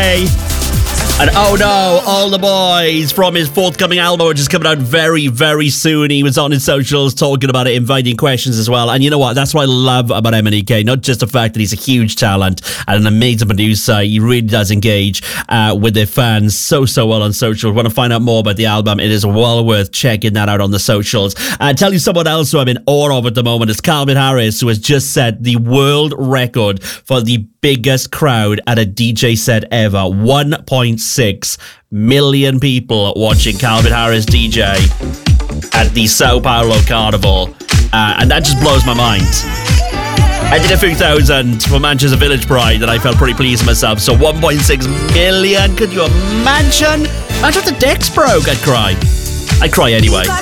And oh no, All the Boys from his forthcoming album, which is coming out very, very soon. He was on his socials talking about it, inviting questions as well. And you know what? That's what I love about MNEK. Not just the fact that he's a huge talent and an amazing producer. He really does engage with their fans so well on social. Want to find out more about the album? It is well worth checking that out on the socials. Tell you someone else who I'm in awe of at the moment is Calvin Harris, who has just set the world record for the biggest crowd at a DJ set ever. 1.6 million people watching Calvin Harris DJ at the Sao Paulo Carnival. And that just blows my mind. I did a few thousand for Manchester Village Pride and I felt pretty pleased with myself. So 1.6 million, could you imagine? Imagine if the decks broke, I'd cry. I'd cry anyway.